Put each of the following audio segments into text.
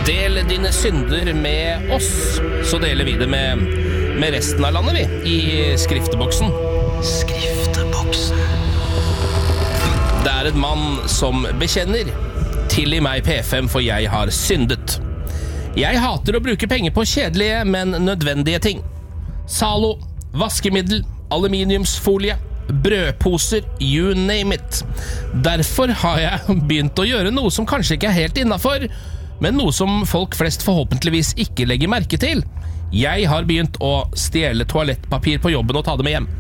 Del dine synder med oss, så deler vi det med resten av landet, vi, i skrifteboksen. Skrifteboksen. Det er en mann som bekjenner: tilgi meg P5, for jeg har syndet. Jeg hater å bruke penger på kjedelige, men nødvendige ting. Zalo, vaskemiddel, aluminiumsfolie, brødposer, you name it. Derfor har jeg begynt å gjøre noe som kanskje ikke er helt innenfor, men noe som folk flest forhåpentligvis ikke legger merke til. Jeg har begynt å stjele toalettpapir på jobben og ta det med hjem.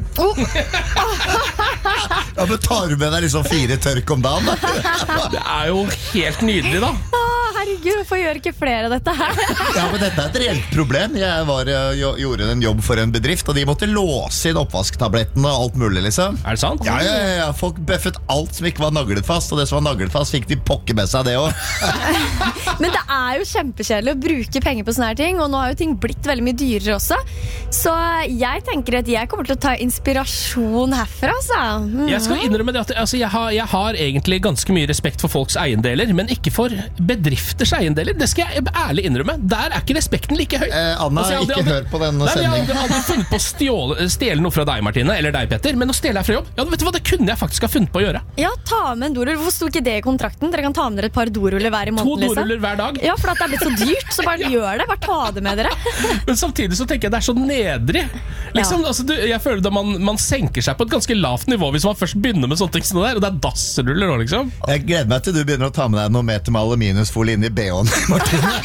Ja, men tar du med deg liksom 4 tørk om dagen? Det er jo helt nydelig, da. Herregud, hvorfor gjør ikke flere av dette her? Ja, men dette er et reelt problem. Jeg gjorde en jobb for en bedrift, og de måtte låse inn oppvasktablettene og alt mulig, liksom. Er det sant? Ja. Folk bøffet alt som ikke var naglet fast, og det som var naglet fast fikk de pokke med seg det også. Men det er jo kjempekjedelig å bruke penger på sånne her ting, og nå har jo ting blitt veldig mye dyrere også. Så jeg tenker at jeg kommer til å ta inspirasjon herfra, altså. Jeg skal innrømme det at jeg har egentlig ganske mye respekt for folks eiendeler, men ikke for bedrifters eiendeler. Det skal jeg ærlig innrømme. Der er ikke respekten like høy. Anna, ikke hør på denne sendingen. Jeg hadde funnet på å stjele noe fra deg, Martine, eller deg, Petter, men å stjele her fra jobb, ja, vet du hva, det kunne jeg faktisk ha funnet på å gjøre. Ja, ta med en dorull. Hvorfor sto ikke det i kontrakten? Dere kan ta med dere et par doruller hver i måneden. 2 doruller hver dag. Ja, for at det er blitt så dyrt, så bare gjør det. Bare ta det med dere. Men samtidig så tenker jeg det er så nedrig. Liksom, altså, jeg føler at man senker seg på et ganske lavt nivå hvis man først begynner med sånne ting som det der, og det er dassruller nå, liksom. Jeg gleder meg til du begynner å ta med deg noe meter med aluminiumsfolie inn i BH-en, Martine.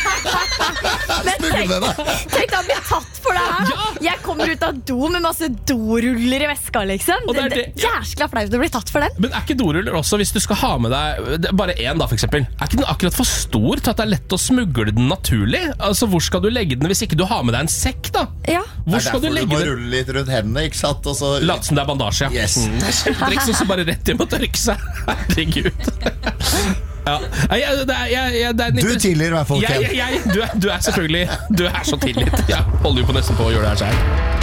Tenk da, bli tatt for det her. Ja. Jeg kommer ut av do med masse doruller i veska, liksom. Og Det er jæskla flaut å bli tatt for den. Men er ikke doruller også, hvis du skal ha med deg bare en da, for eksempel, er ikke den akkurat for stor til at det er lett å smugle den naturlig? Altså, hvor skal du legge den hvis ikke du har med deg en sekk, da? Ja. Hvor skal du legge må den? rulle litt rundt hendene, ikke sant? Og så... Lat som det er bandasje. Yes. Kjempetriks, og så bare rett hjem og tørke seg. Herregud. Ja. Du tilgir i hvert fall, Ken. Du er selvfølgelig. Du er så tilgitt. Jeg holder jo på nesten på å gjøre det her selv.